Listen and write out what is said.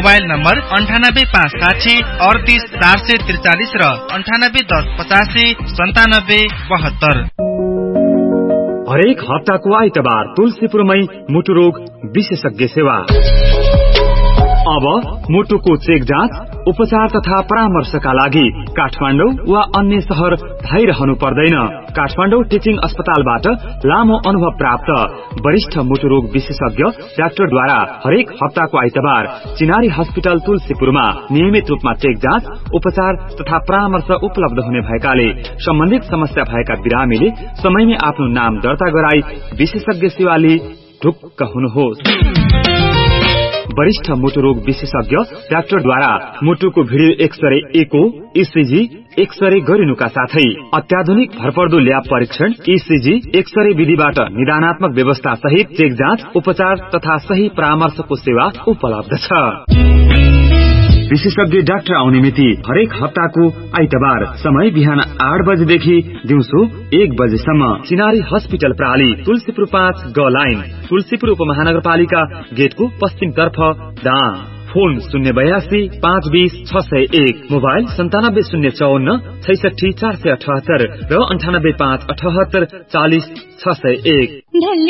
Mobile number 9856 38 443 र 9810 85 97 72। हरेक हप्ताको आइतबार तुलसीपुरमै मुटु रोग विशेषज्ञ सेवा। अब मुटुको चेक जाँच, उपचार तथा परामर्शका लागि काठमाडौँ वा अन्य शहर धाइरहनु पर्दैन। काठमाडौँ टिचिङ अस्पतालबाट लामो अनुभव प्राप्त वरिष्ठ मुटु रोग विशेषज्ञ डाक्टरद्वारा हरेक हप्ताको आइतबार चिनारी हस्पिटल तुलसीपुरमा नियमित रूपमा चेक जाँच, उपचार तथा परामर्श उपलब्ध हुने भएकाले सम्बन्धित समस्या भएका बिरामीले समयमै आफ्नो नाम दर्ता गराई विशेषज्ञ सेवा लिई ढुक्क हुनुहोस्। वरिष्ठ मुटु रोग विशेषज्ञ डाक्टरद्वारा मुटुको भिडियो एक्सरे, एको, ईसीजी, एक्सरे गरिनुका साथै अत्याधुनिक भरपर्दो ल्याब परीक्षण, ईसीजी, एक्सरे विधिबाट निदानात्मक व्यवस्था सहित चेक जाँच, उपचार तथा सही परामर्शको सेवा उपलब्ध छ। विशेषज्ञ डाक्टर आउने मिति हरेक हप्ताको आइतबार, समय बिहान 8 बजेदेखि दिउँसो 1 बजेसम्म। चिनारी हस्पिटल प्राली, तुलसीपुर 5 ग लाइन, तुलसीपुर उपमहानगरपालिका गेटको पश्चिम तर्फ दाङ। फोन 082 520 601, मोबाइल 97 054 66 478 र 98 5 78 40 601।